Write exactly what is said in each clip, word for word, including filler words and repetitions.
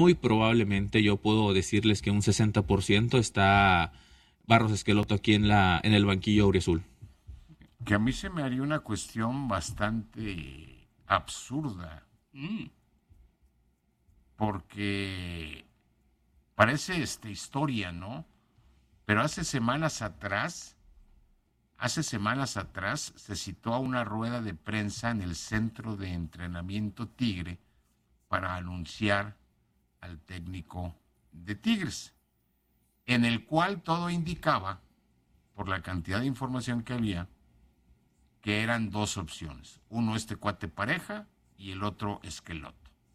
muy probablemente yo puedo decirles que un sesenta por ciento está Barros Esqueloto aquí en la en el banquillo auriazul. Que a mí se me haría una cuestión bastante absurda. Mm. Porque parece esta historia, ¿no? Pero hace semanas atrás, hace semanas atrás se citó a una rueda de prensa en el centro de entrenamiento Tigre para anunciar al técnico de Tigres, en el cual todo indicaba, por la cantidad de información que había, que eran dos opciones. Uno este cuate Pareja y el otro Esqueloto.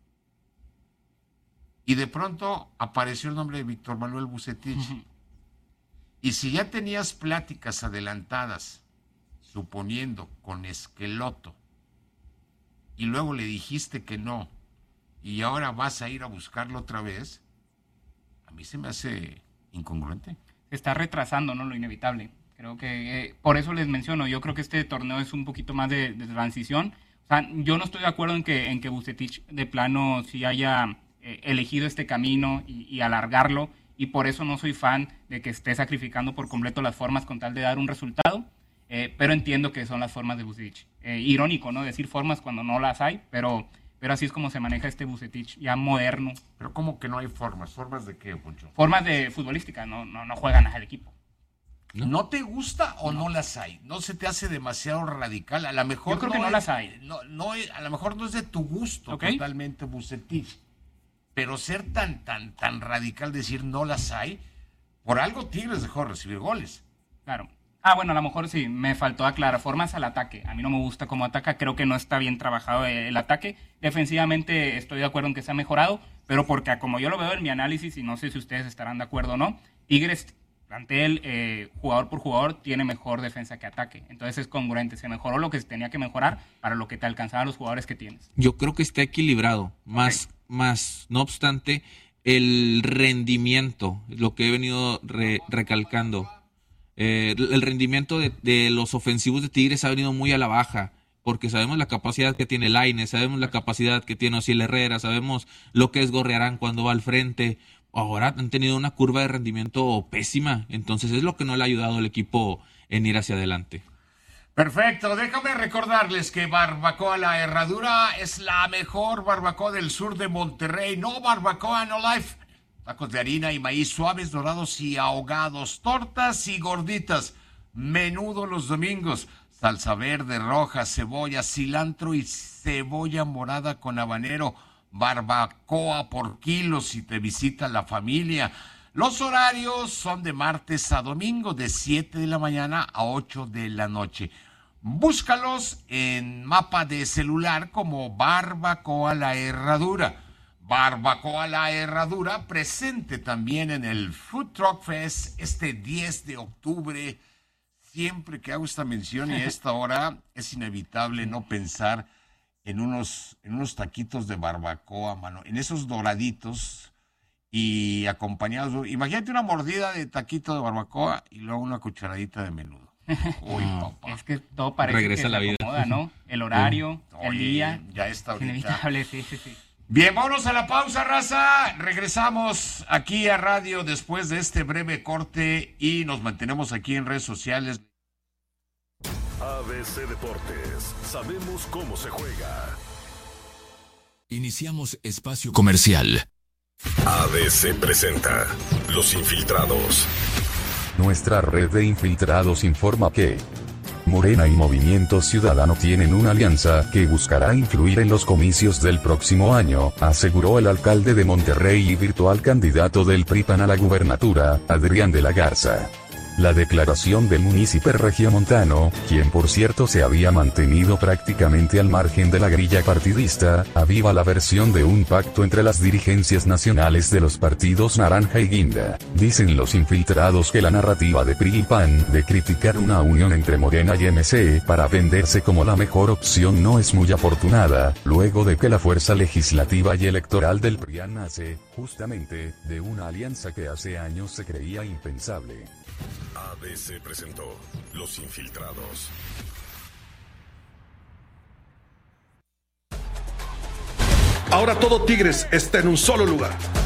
Y de pronto apareció el nombre de Víctor Manuel Vucetich. Uh-huh. Y si ya tenías pláticas adelantadas, suponiendo con Esqueloto, y luego le dijiste que no, y ahora vas a ir a buscarlo otra vez, a mí se me hace incongruente. Se está retrasando, ¿no? Lo inevitable. Creo que, eh, por eso les menciono, yo creo que este torneo es un poquito más de, de transición. O sea, yo no estoy de acuerdo en que, en que Vucetich de plano sí haya eh, elegido este camino y, y alargarlo, y por eso no soy fan de que esté sacrificando por completo las formas con tal de dar un resultado, eh, pero entiendo que son las formas de Vucetich. Eh, irónico, ¿no? Decir formas cuando no las hay, pero, pero así es como se maneja este Vucetich ya moderno. Pero ¿cómo que no hay formas? ¿Formas de qué, Poncho? Formas de futbolística, no, no, no juegan al equipo. ¿No? ¿No te gusta o no. no las hay? ¿No se te hace demasiado radical? A lo mejor Yo creo no que no es, las hay. No, no, a lo mejor no es de tu gusto, okay. Totalmente Vucetich. Pero ser tan, tan, tan radical, decir no las hay, por algo Tigres dejó de recibir goles. Claro. Ah, bueno, a lo mejor sí, me faltó aclarar. Formas al ataque. A mí no me gusta cómo ataca, creo que no está bien trabajado el ataque. Defensivamente estoy de acuerdo en que se ha mejorado, pero porque como yo lo veo en mi análisis, y no sé si ustedes estarán de acuerdo o no, Tigres, plantel, eh, jugador por jugador, tiene mejor defensa que ataque. Entonces es congruente, se mejoró lo que se tenía que mejorar para lo que te alcanzaban los jugadores que tienes. Yo creo que está equilibrado, más... Okay. Más, no obstante, el rendimiento, lo que he venido re, recalcando, eh, el rendimiento de, de los ofensivos de Tigres ha venido muy a la baja, porque sabemos la capacidad que tiene Lainez, sabemos la capacidad que tiene Osiel Herrera, sabemos lo que es Gorriarán cuando va al frente. Ahora han tenido una curva de rendimiento pésima, entonces es lo que no le ha ayudado al equipo en ir hacia adelante. Perfecto, déjame recordarles que Barbacoa La Herradura es la mejor barbacoa del sur de Monterrey. No barbacoa, no life. Tacos de harina y maíz suaves, dorados y ahogados, tortas y gorditas, menudo los domingos, salsa verde, roja, cebolla, cilantro y cebolla morada con habanero, barbacoa por kilo si te visita la familia. Los horarios son de martes a domingo, de siete de la mañana a ocho de la noche. Búscalos en mapa de celular como Barbacoa La Herradura. Barbacoa La Herradura, presente también en el Food Truck Fest este diez de octubre. Siempre que hago esta mención y a esta hora es inevitable no pensar en unos, en unos taquitos de barbacoa, mano, en esos doraditos y acompañados. Imagínate una mordida de taquito de barbacoa y luego una cucharadita de menudo. Uy, papá. Es que todo parece Regresa que la se vida. acomoda, ¿no? El horario, Oye, el día. Ya está ahorita. Inevitable, sí, sí, sí. Bien, vámonos a la pausa, raza. Regresamos aquí a radio después de este breve corte y nos mantenemos aquí en redes sociales. A B C Deportes, sabemos cómo se juega. Iniciamos espacio comercial. A B C presenta Los Infiltrados. Nuestra red de infiltrados informa que Morena y Movimiento Ciudadano tienen una alianza que buscará influir en los comicios del próximo año, aseguró el alcalde de Monterrey y virtual candidato del P R I P A N a la gubernatura, Adrián de la Garza. La declaración del munícipe regiomontano, quien por cierto se había mantenido prácticamente al margen de la grilla partidista, aviva la versión de un pacto entre las dirigencias nacionales de los partidos Naranja y Guinda. Dicen los infiltrados que la narrativa de P R I y P A N de criticar una unión entre Morena y M C para venderse como la mejor opción no es muy afortunada, luego de que la fuerza legislativa y electoral del P R I A N nace, justamente, de una alianza que hace años se creía impensable. A B C presentó Los Infiltrados. Ahora todo Tigres está en un solo lugar.